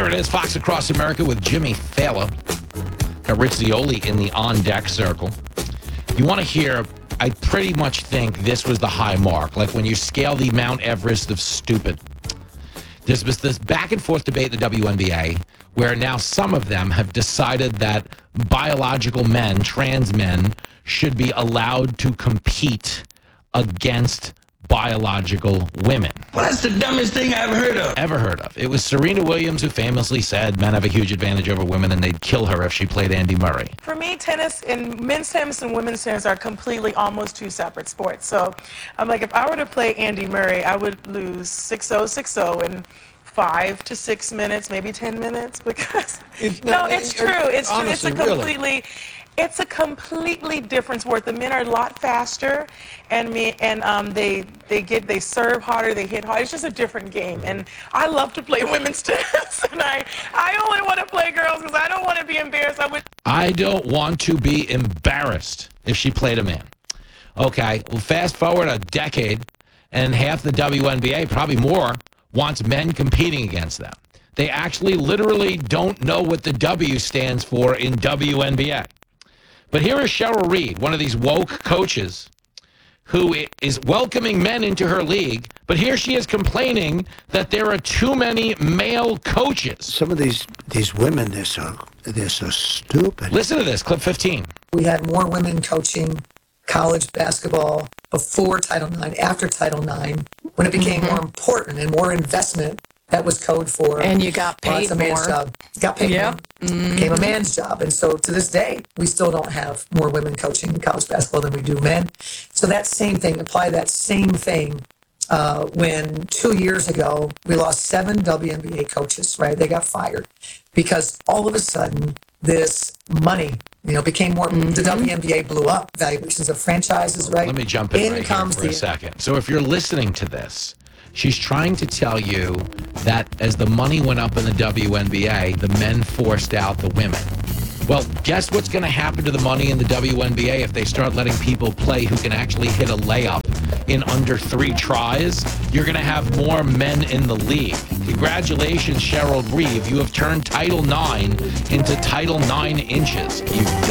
There it is, Fox Across America with Jimmy Fallon. Got Rich Zeoli in the on-deck circle. You want to hear, I pretty much think this was the high mark, like when you scale the Mount Everest of stupid. There's this back and forth debate in the WNBA where now some of them have decided that biological men, trans men, should be allowed to compete against biological women. Well, that's the dumbest thing I've ever heard of. It was Serena Williams who famously said men have a huge advantage over women and they'd kill her if she played Andy Murray. For me, tennis and men's tennis and women's tennis are completely almost two separate sports. So I'm like, if I were to play Andy Murray, I would lose 6-0, 6-0 in 5 to 6 minutes, maybe 10 minutes, because it's true. It's honestly, true. It's a completely different sport. The men are a lot faster, and they serve harder, they hit harder. It's just a different game, and I love to play women's tennis, and I only want to play girls because I don't want to be embarrassed. I don't want to be embarrassed if she played a man. Okay, well, fast forward a decade, and half the WNBA, probably more, wants men competing against them. They actually literally don't know what the W stands for in WNBA. But here is Cheryl Reed, one of these woke coaches, who is welcoming men into her league, but here she is complaining that there are too many male coaches. Some of these women, they're so stupid. Listen to this, clip 15. We had more women coaching college basketball before Title IX, after Title IX, when it became more important and more investment. That was code for. And you got paid a man's more. job. Got paid more. Became a man's job. And so to this day, we still don't have more women coaching college basketball than we do men. So that same thing, apply that same thing when 2 years ago, we lost 7 WNBA coaches, right? They got fired because all of a sudden this money, became more, the WNBA blew up, valuations of franchises, right? Let me jump in right here for a second. So if you're listening to this, she's trying to tell you that as the money went up in the WNBA, the men forced out the women. Well, guess what's going to happen to the money in the WNBA if they start letting people play who can actually hit a layup in under 3 tries? You're going to have more men in the league. Congratulations, Cheryl Reeve. You have turned Title IX into Title 9 inches. You